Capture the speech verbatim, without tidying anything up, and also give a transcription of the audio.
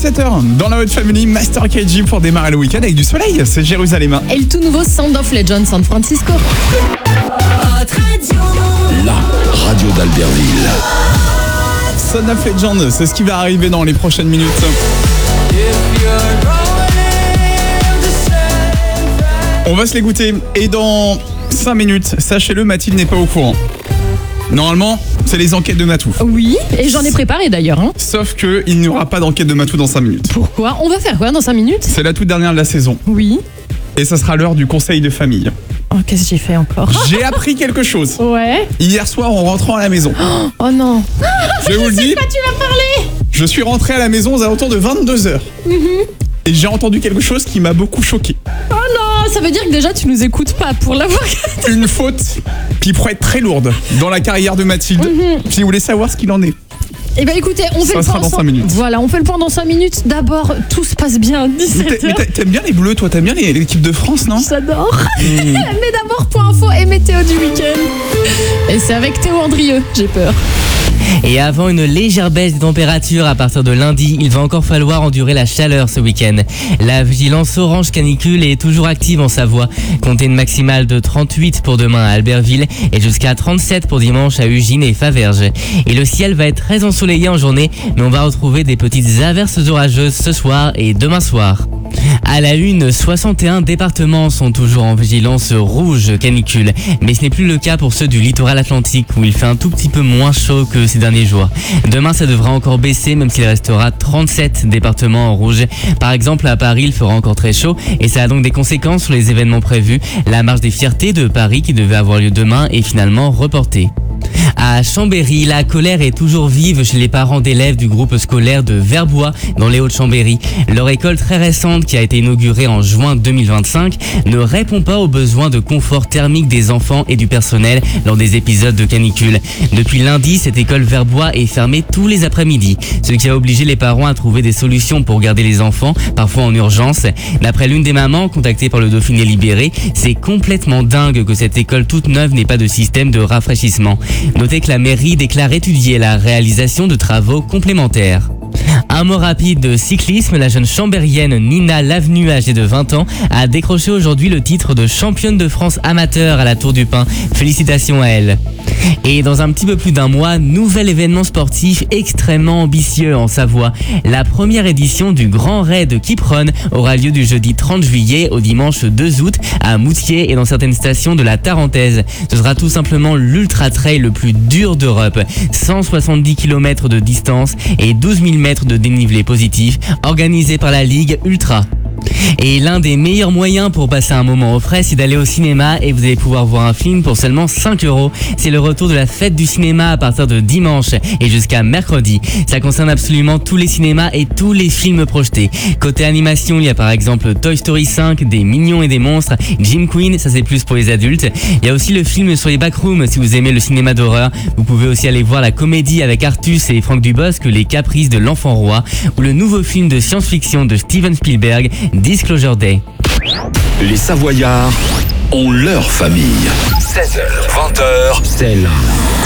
dix-sept heures, dans la Hot Family, Master K G pour démarrer le week-end avec du soleil, c'est Jérusalem. Et le tout nouveau Sound of Legend San Francisco. La radio d'Albertville. Sound of Legend, c'est ce qui va arriver dans les prochaines minutes. On va se l'écouter et dans cinq minutes, sachez-le, Mathilde n'est pas au courant. Normalement, c'est les enquêtes de Matou. Oui, et j'en ai préparé d'ailleurs. Hein. Sauf qu'il n'y aura pas d'enquête de Matou dans cinq minutes. Pourquoi ? On va faire quoi dans cinq minutes ? C'est la toute dernière de la saison. Oui. Et ça sera l'heure du conseil de famille. Oh, qu'est-ce que j'ai fait encore ? J'ai appris quelque chose. Ouais. Hier soir en rentrant à la maison. Oh non. Je vous le dis. De quoi tu vas parler ? Je suis rentré à la maison aux alentours de vingt-deux heures. Mm-hmm. Et j'ai entendu quelque chose qui m'a beaucoup choqué. Oh non, ça veut dire que déjà tu nous écoutes pas pour l'avoir. Une faute qui pourrait être très lourde dans la carrière de Mathilde. Mm-hmm. Si vous voulez savoir ce qu'il en est. Eh ben écoutez, on fait ça le sera point dans cinq minutes. Voilà, on fait le point dans cinq minutes. D'abord, tout se passe bien à dix-sept heures. Mais t'aimes bien les Bleus, toi, t'aimes bien l'équipe de France, non ? J'adore. Mmh. Mais d'abord, point info et météo du week-end. Et c'est avec Théo Andrieux, j'ai peur. Et avant une légère baisse des températures à partir de lundi, il va encore falloir endurer la chaleur ce week-end. La vigilance orange canicule est toujours active en Savoie. Comptez une maximale de trente-huit pour demain à Albertville et jusqu'à trente-sept pour dimanche à Ugine et Faverges. Et le ciel va être très ensoleillé en journée, mais on va retrouver des petites averses orageuses ce soir et demain soir. À la une, soixante et un départements sont toujours en vigilance rouge canicule, mais ce n'est plus le cas pour ceux du littoral atlantique où il fait un tout petit peu moins chaud que ces derniers jours. Demain, ça devra encore baisser, même s'il restera trente-sept départements en rouge. Par exemple, à Paris, il fera encore très chaud et ça a donc des conséquences sur les événements prévus. La marche des fiertés de Paris qui devait avoir lieu demain est finalement reportée. À Chambéry, la colère est toujours vive chez les parents d'élèves du groupe scolaire de Verbois dans les Hauts-de-Chambéry. Leur école très récente, qui a été inaugurée en juin deux mille vingt-cinq, ne répond pas aux besoins de confort thermique des enfants et du personnel lors des épisodes de canicule. Depuis lundi, cette école Verbois est fermée tous les après-midi, ce qui a obligé les parents à trouver des solutions pour garder les enfants, parfois en urgence. D'après l'une des mamans contactée par le Dauphiné Libéré, c'est complètement dingue que cette école toute neuve n'ait pas de système de rafraîchissement. Notez que la mairie déclare étudier la réalisation de travaux complémentaires. Un mot rapide de cyclisme, la jeune chambérienne Nina Lavenu, âgée de vingt ans, a décroché aujourd'hui le titre de championne de France amateur à la Tour du Pin. Félicitations à elle. Et dans un petit peu plus d'un mois, nouvel événement sportif extrêmement ambitieux en Savoie. La première édition du Grand Raid Kipron aura lieu du jeudi trente juillet au dimanche deux août à Moutier et dans certaines stations de la Tarentaise. Ce sera tout simplement l'ultra trail le plus dur d'Europe. cent soixante-dix kilomètres de distance et douze mille mètres de dénivelé positif, organisé par la Ligue Ultra. Et l'un des meilleurs moyens pour passer un moment au frais, c'est d'aller au cinéma et vous allez pouvoir voir un film pour seulement cinq euros. C'est le retour de la fête du cinéma à partir de dimanche et jusqu'à mercredi. Ça concerne absolument tous les cinémas et tous les films projetés. Côté animation, il y a par exemple Toy Story cinq, des Mignons et des Monstres, Jim Queen, ça c'est plus pour les adultes. Il y a aussi le film sur les backrooms si vous aimez le cinéma d'horreur. Vous pouvez aussi aller voir la comédie avec Artus et Franck Dubosc, Les Caprices de l'Enfant Roi, ou le nouveau film de science-fiction de Steven Spielberg, Disclosure Day. Les Savoyards ont leur famille. seize heures, vingt heures, c'est là.